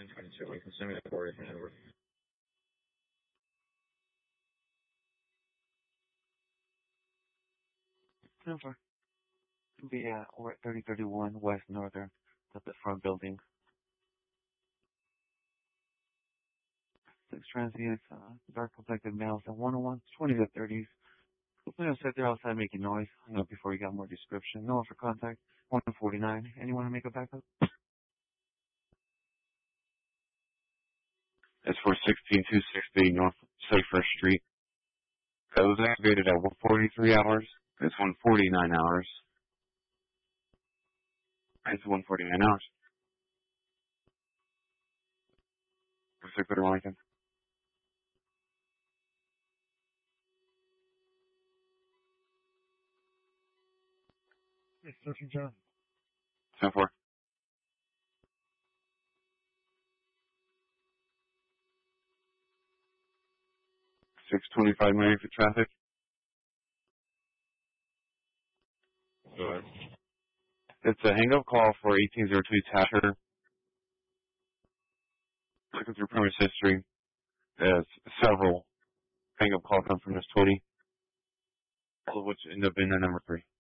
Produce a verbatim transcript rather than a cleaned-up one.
nine twenty-two. You can send me the coordinates over. Number. It'll be at uh, thirty thirty-one West Northern. That's the front building. Six transients, uh, dark complected males at one oh one, twenty to thirties. Hopefully I'll sit there outside making noise. You know, before you got more description. No one for contact. one forty-nine. Anyone to make a backup? It's for sixteen two sixty North Cypher Street. That was activated at one forty-three hours. It's one forty-nine hours. It's one forty-nine hours. Pacific Wellington. Yes, Sergeant John. ten four. six twenty-five Mary for traffic. Go ahead. It's a hang-up call for eighteen oh two Tasher. Looking through premise history. There's several hang-up calls come from this twenty, all of which end up in the number three.